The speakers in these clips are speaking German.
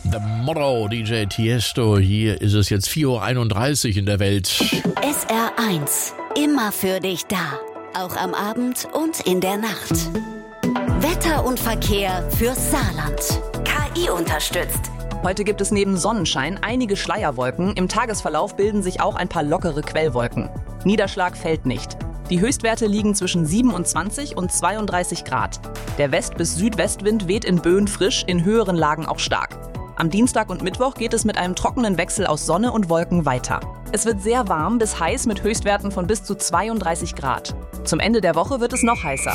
The Motto, DJ Tiesto. Hier ist es jetzt 4:31 Uhr in der Welt. SR1, immer für dich da. Auch am Abend und in der Nacht. Wetter und Verkehr fürs Saarland. KI unterstützt. Heute gibt es neben Sonnenschein einige Schleierwolken. Im Tagesverlauf bilden sich auch ein paar lockere Quellwolken. Niederschlag fällt nicht. Die Höchstwerte liegen zwischen 27 und 32 Grad. Der West- bis Südwestwind weht in Böen frisch, in höheren Lagen auch stark. Am Dienstag und Mittwoch geht es mit einem trockenen Wechsel aus Sonne und Wolken weiter. Es wird sehr warm bis heiß mit Höchstwerten von bis zu 32 Grad. Zum Ende der Woche wird es noch heißer.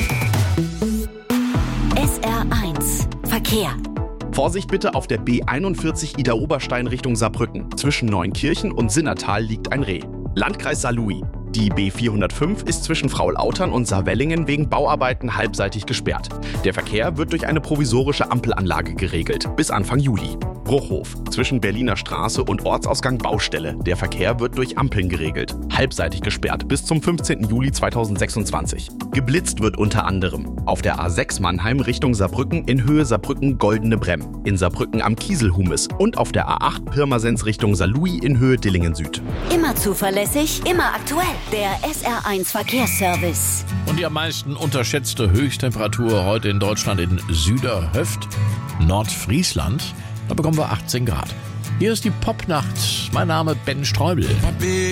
SR1 Verkehr. Vorsicht bitte auf der B41 Idar-Oberstein Richtung Saarbrücken. Zwischen Neunkirchen und Sinnertal liegt ein Reh. Landkreis Saarlouis. Die B405 ist zwischen Fraulautern und Saarwellingen wegen Bauarbeiten halbseitig gesperrt. Der Verkehr wird durch eine provisorische Ampelanlage geregelt, bis Anfang Juli. Bruchhof, zwischen Berliner Straße und Ortsausgang Baustelle. Der Verkehr wird durch Ampeln geregelt, halbseitig gesperrt, bis zum 15. Juli 2026. Geblitzt wird unter anderem auf der A6 Mannheim Richtung Saarbrücken in Höhe Saarbrücken-Goldene Bremm, in Saarbrücken am Kieselhumis und auf der A8 Pirmasens Richtung Saarlouis in Höhe Dillingen Süd. Immer zuverlässig, immer aktuell. Der SR1 Verkehrsservice. Und die am meisten unterschätzte Höchsttemperatur heute in Deutschland in Süderhöft, Nordfriesland. Da bekommen wir 18 Grad. Hier ist die Popnacht. Mein Name Ben Streubel.